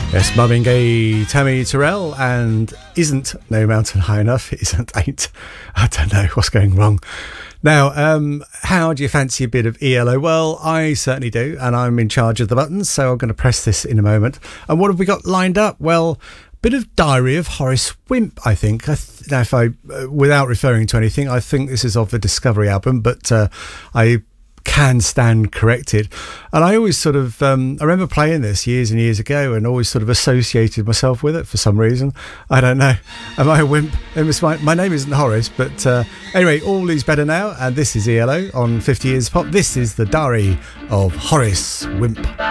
Yes, Marvin Gaye, Tammy Terrell, and isn't No Mountain High Enough? Ain't. I don't know what's going wrong. Now, how do you fancy a bit of ELO? Well, I certainly do, and I'm in charge of the buttons, so I'm going to press this in a moment. And what have we got lined up? Well, bit of Diary of Horace Wimp, I think. Now, if I, without referring to anything, I think this is off the Discovery album, but I can stand corrected. And I always sort of, I remember playing this years and years ago and always sort of associated myself with it for some reason. I don't know. Am I a wimp? My name isn't Horace, but anyway, all is better now. And this is ELO on 50 Years Pop. This is the Diary of Horace Wimp.